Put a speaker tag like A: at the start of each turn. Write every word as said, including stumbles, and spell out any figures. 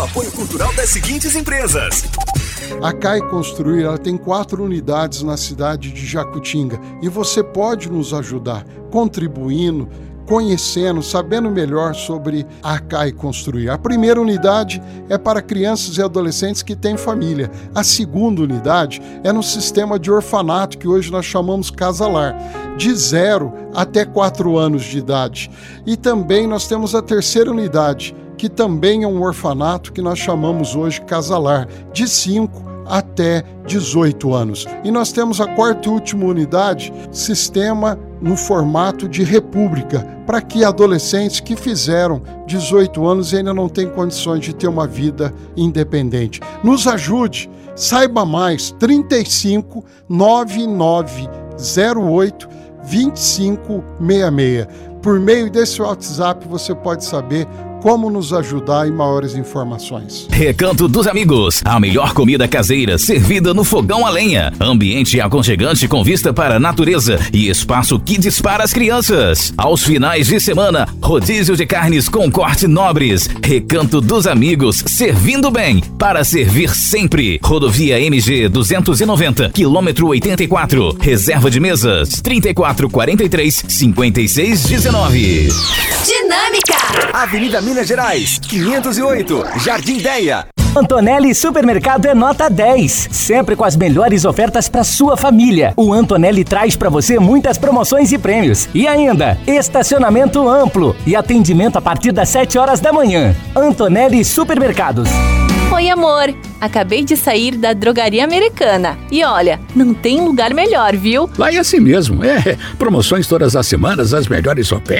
A: Apoio cultural das seguintes empresas.
B: A C A I Construir, ela tem quatro unidades na cidade de Jacutinga e você pode nos ajudar contribuindo, conhecendo, sabendo melhor sobre a C A I Construir. A primeira unidade é para crianças e adolescentes que têm família. A segunda unidade é no sistema de orfanato, que hoje nós chamamos Casa Lar, de zero até quatro anos de idade. E também nós temos a terceira unidade, que também é um orfanato, que nós chamamos hoje Casa Lar, de cinco até dezoito anos. E nós temos a quarta e última unidade, sistema no formato de república, para que adolescentes que fizeram dezoito anos e ainda não têm condições de ter uma vida independente. Nos ajude, saiba mais, trinta e cinco, nove nove zero oito, vinte e cinco sessenta e seis. Por meio desse WhatsApp você pode saber como nos ajudar e maiores informações.
C: Recanto dos Amigos, a melhor comida caseira servida no fogão a lenha. Ambiente aconchegante com vista para a natureza e espaço kids para as crianças. Aos finais de semana, rodízio de carnes com corte nobres. Recanto dos Amigos, servindo bem, para servir sempre. Rodovia M G duzentos e noventa, quilômetro oitenta e quatro. Reserva de mesas, trinta e quatro, quarenta e três, cinquenta e seis, dezenove.
A: Dinâmica! Avenida Minas Gerais, quinhentos e oito, Jardim Ideia.
D: Antonelli Supermercado é nota dez, sempre com as melhores ofertas para sua família. O Antonelli traz para você muitas promoções e prêmios. E ainda, estacionamento amplo e atendimento a partir das sete horas da manhã. Antonelli Supermercados.
E: Oi, amor. Acabei de sair da Drogaria Americana. E olha, não tem lugar melhor, viu?
F: Lá é assim mesmo. É, promoções todas as semanas, as melhores ofertas.